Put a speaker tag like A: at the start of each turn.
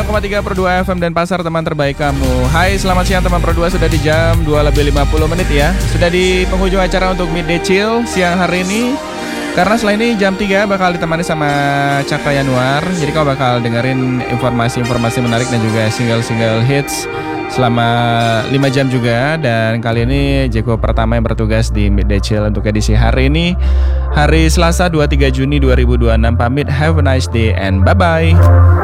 A: 95,3 per 2 FM dan pasar teman terbaik kamu. Hai, selamat siang teman per 2, sudah di jam 2:50 ya. Sudah di penghujung acara untuk Midday Chill siang hari ini. Karena setelah ini jam 3 bakal ditemani sama Cakra Yanuar. Jadi kau bakal dengerin informasi-informasi menarik dan juga single-single hits selama 5 jam juga. Dan kali ini Jeko pertama yang bertugas di Midday Chill untuk edisi hari ini, hari Selasa 23 Juni 2026. Pamit, have a nice day and bye-bye.